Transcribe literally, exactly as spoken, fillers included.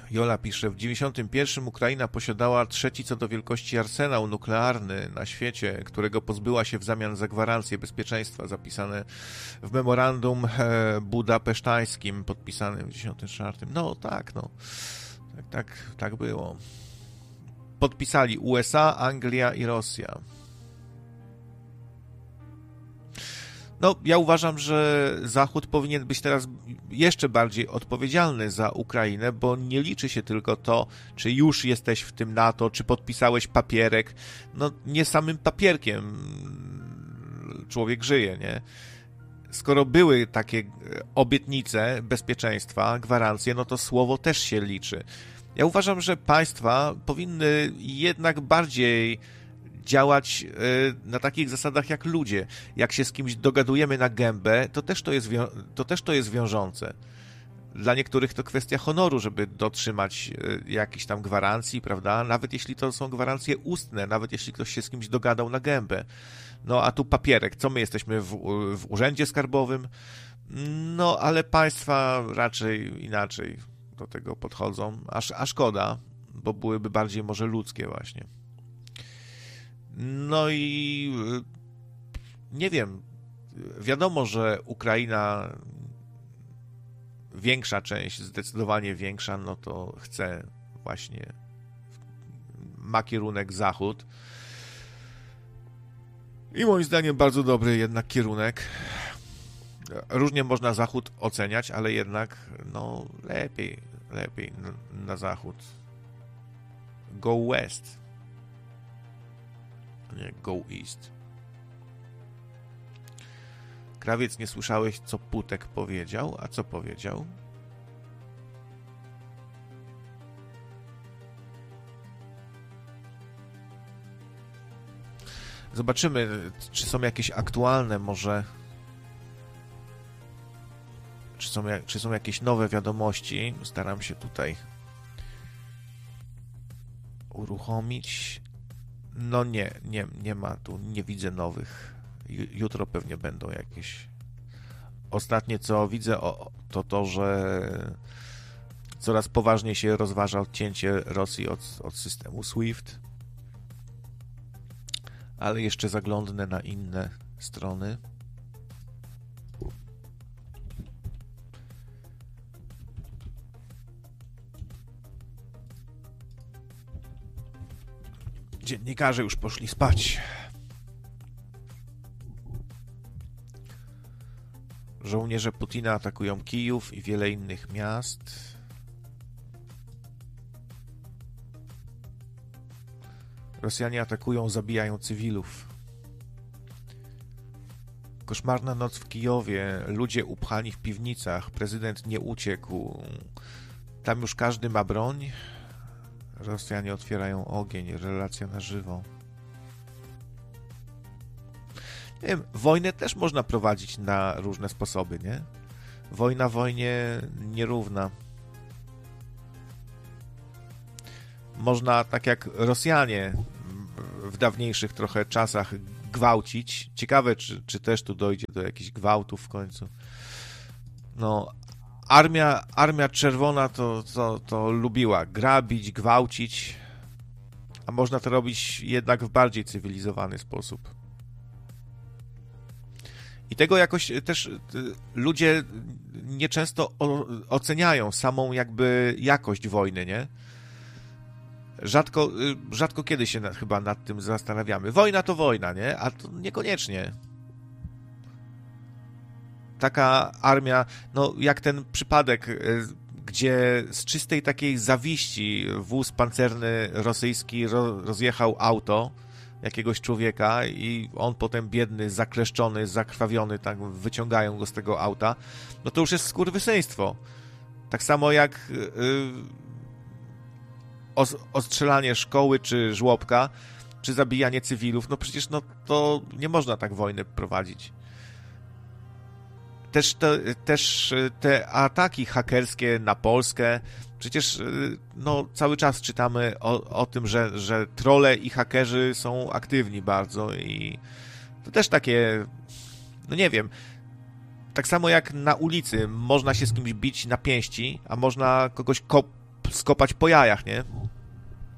Jola pisze, w dziewięćdziesiątym pierwszym Ukraina posiadała trzeci co do wielkości arsenał nuklearny na świecie, którego pozbyła się w zamian za gwarancję bezpieczeństwa, zapisane w memorandum budapesztańskim, podpisanym w dziewięćdziesiątym czwartym. No tak, no. Tak, tak, tak było. Podpisali U S A, Anglia i Rosja. No, ja uważam, że Zachód powinien być teraz jeszcze bardziej odpowiedzialny za Ukrainę, bo nie liczy się tylko to, czy już jesteś w tym NATO, czy podpisałeś papierek. No, nie samym papierkiem człowiek żyje, nie? Skoro były takie obietnice bezpieczeństwa, gwarancje, no to słowo też się liczy. Ja uważam, że państwa powinny jednak bardziej działać na takich zasadach jak ludzie. Jak się z kimś dogadujemy na gębę, to też to jest, to też to jest wiążące. Dla niektórych to kwestia honoru, żeby dotrzymać jakichś tam gwarancji, prawda? Nawet jeśli to są gwarancje ustne, nawet jeśli ktoś się z kimś dogadał na gębę. No a tu papierek. Co my jesteśmy w, w urzędzie skarbowym? No ale państwa raczej inaczej do tego podchodzą. A, a szkoda, bo byłyby bardziej może ludzkie właśnie. No i nie wiem, wiadomo, że Ukraina, większa część, zdecydowanie większa, no to chce właśnie, ma kierunek zachód. I moim zdaniem bardzo dobry jednak kierunek. Różnie można zachód oceniać, ale jednak no lepiej, lepiej na, na zachód. Go west. Nie, go east. Krawiec, nie słyszałeś, co Putek powiedział? A co powiedział? Zobaczymy, czy są jakieś aktualne może... Czy są, czy są jakieś nowe wiadomości? Staram się tutaj uruchomić. No nie, nie, nie ma tu, nie widzę nowych. Jutro pewnie będą jakieś. Ostatnie co widzę o, to to, że coraz poważniej się rozważa odcięcie Rosji od, od systemu SWIFT. Ale jeszcze zaglądnę na inne strony. Dziennikarze już poszli spać. Żołnierze Putina atakują Kijów i wiele innych miast. Rosjanie atakują, zabijają cywilów. Koszmarna noc w Kijowie. Ludzie upchani w piwnicach. Prezydent nie uciekł. Tam już każdy ma broń. Rosjanie otwierają ogień. Relacja na żywo. Nie wiem, wojnę też można prowadzić na różne sposoby, nie? Wojna wojnie nierówna. Można, tak jak Rosjanie w dawniejszych trochę czasach, gwałcić. Ciekawe, czy, czy też tu dojdzie do jakichś gwałtów w końcu. No, armia, armia czerwona to, to, to lubiła grabić, gwałcić, a można to robić jednak w bardziej cywilizowany sposób. I tego jakoś też ludzie nieczęsto oceniają samą jakby jakość wojny, nie? Rzadko, rzadko kiedy się na, chyba nad tym zastanawiamy. Wojna to wojna, nie? A to niekoniecznie. Taka armia, no jak ten przypadek, gdzie z czystej takiej zawiści wóz pancerny rosyjski ro, rozjechał auto jakiegoś człowieka i on potem biedny, zakleszczony, zakrwawiony, tak wyciągają go z tego auta, no to już jest skurwysyństwo. Tak samo jak yy, ostrzelanie szkoły czy żłobka, czy zabijanie cywilów, no przecież no to nie można tak wojny prowadzić. Też te, też te ataki hakerskie na Polskę, przecież no, cały czas czytamy o, o tym, że, że trolle i hakerzy są aktywni bardzo i to też takie, no nie wiem, tak samo jak na ulicy można się z kimś bić na pięści, a można kogoś kop skopać po jajach, nie?